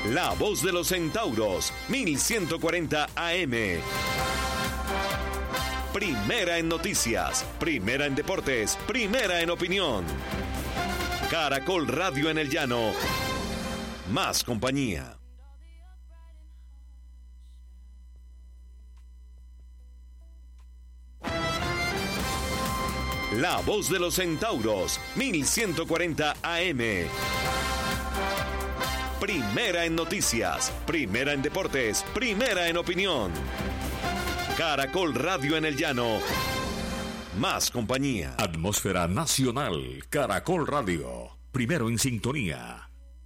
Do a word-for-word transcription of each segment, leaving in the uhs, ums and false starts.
La voz de los centauros, mil ciento cuarenta A M. Primera en noticias, primera en deportes, primera en opinión. Caracol Radio en el Llano. Más compañía. La voz de los centauros, mil ciento cuarenta A M. Primera en noticias, primera en deportes, primera en opinión. Caracol Radio en el Llano. Más compañía. Atmósfera nacional, Caracol Radio. Primero en sintonía.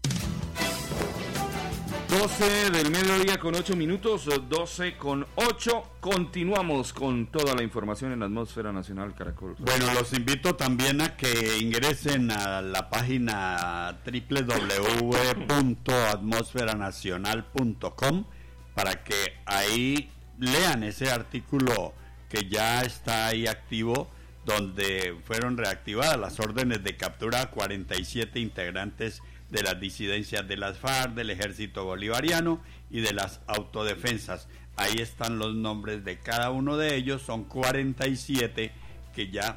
doce del mediodía con ocho minutos, doce con ocho. Continuamos con toda la información en la Atmósfera Nacional Caracol. Bueno, los invito también a que ingresen a la página doble u doble u doble u punto atmósfera nacional punto com para que ahí lean ese artículo que ya está ahí activo, donde fueron reactivadas las órdenes de captura a cuarenta y siete integrantes de las disidencias de las FARC, del Ejército Bolivariano y de las autodefensas. Ahí están los nombres de cada uno de ellos, son cuarenta y siete que ya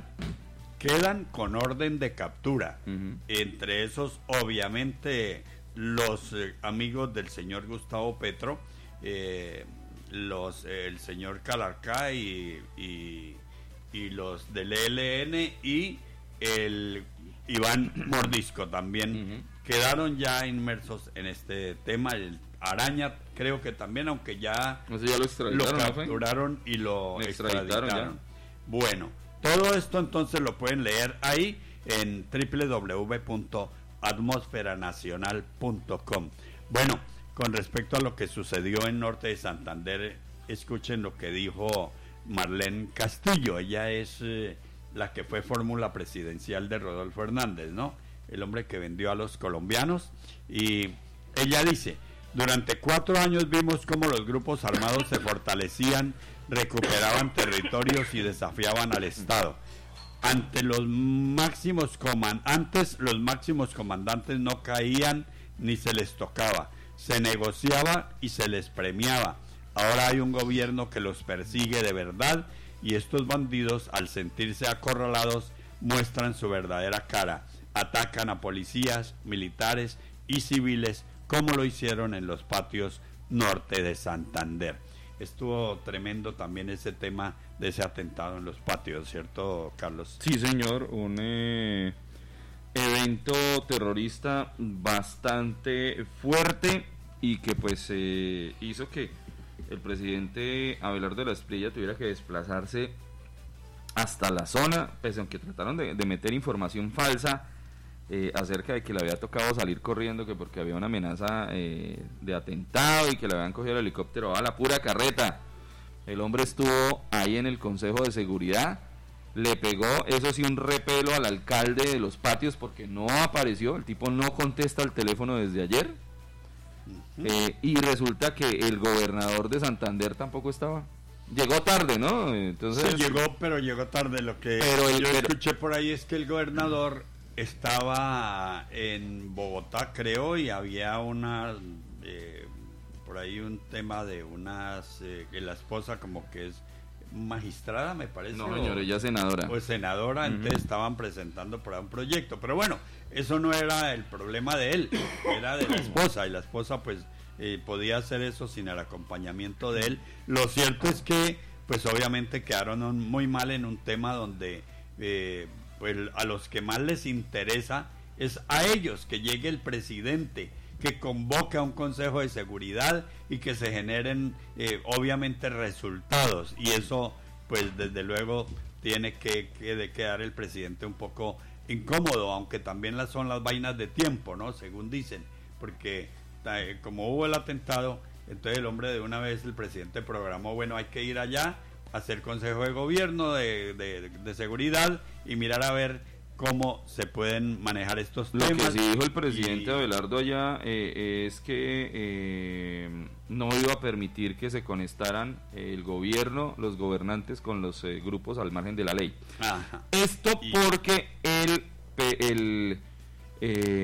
quedan con orden de captura. Uh-huh. Entre esos, obviamente, los eh, amigos del señor Gustavo Petro, eh, los eh, el señor Calarcá y, y, y los del E L N y el Iván Mordisco también. Uh-huh. Quedaron ya inmersos en este tema. El Araña creo que también, aunque ya, no sé, ya lo, lo capturaron, ¿no? Y lo extraditaron, extraditaron. Bueno, todo esto entonces lo pueden leer ahí en doble u doble u doble u punto atmósfera nacional punto com. Bueno, con respecto a lo que sucedió en Norte de Santander, escuchen lo que dijo Marlene Castillo. Ella es eh, la que fue fórmula presidencial de Rodolfo Hernández, ¿no? El hombre que vendió a los colombianos. Y ella dice: durante cuatro años vimos cómo los grupos armados se fortalecían, recuperaban territorios y desafiaban al Estado. Ante los máximos comandantes, los máximos comandantes no caían ni se les tocaba, se negociaba y se les premiaba. Ahora hay un gobierno que los persigue de verdad, y estos bandidos, al sentirse acorralados, muestran su verdadera cara. Atacan a policías, militares y civiles, como lo hicieron en los patios norte de Santander. Estuvo tremendo también ese tema de ese atentado en los patios, ¿cierto, Carlos? Sí, señor, un eh, evento terrorista bastante fuerte y que pues eh, hizo que el presidente Abelardo de la Espriella tuviera que desplazarse hasta la zona, pese a que trataron de, de meter información falsa eh, acerca de que le había tocado salir corriendo, que porque había una amenaza eh, de atentado y que le habían cogido el helicóptero a la pura carreta. El hombre estuvo ahí en el Consejo de Seguridad, le pegó, eso sí, un repelo al alcalde de los patios porque no apareció, el tipo no contesta el teléfono desde ayer. Uh-huh. eh, y resulta que el gobernador de Santander tampoco estaba. Llegó tarde, ¿no? Entonces sí, llegó, pero llegó tarde. Lo que pero el, yo pero, escuché por ahí es que el gobernador estaba en Bogotá, creo, y había una eh, por ahí un tema de unas eh, que la esposa como que es magistrada, me parece. No, señor, ella es senadora. Pues senadora, uh-huh. Entonces estaban presentando por ahí un proyecto, pero bueno, eso no era el problema de él, era de la esposa, y la esposa pues eh, podía hacer eso sin el acompañamiento de él. Lo cierto es que pues obviamente quedaron muy mal en un tema donde eh, pues a los que más les interesa es a ellos que llegue el presidente, que convoque a un consejo de seguridad y que se generen eh, obviamente resultados, y eso pues desde luego tiene que, que de quedar el presidente un poco incómodo, aunque también las son las vainas de tiempo, ¿no? Según dicen, porque eh, como hubo el atentado, entonces el hombre de una vez, el presidente programó, bueno, hay que ir allá, hacer consejo de gobierno, de, de, de seguridad, y mirar a ver cómo se pueden manejar estos Lo temas. Lo que sí dijo el presidente y... Abelardo allá eh, es que eh, no iba a permitir que se conectaran eh, el gobierno, los gobernantes con los eh, grupos al margen de la ley. Ajá. Esto y... porque el, el eh,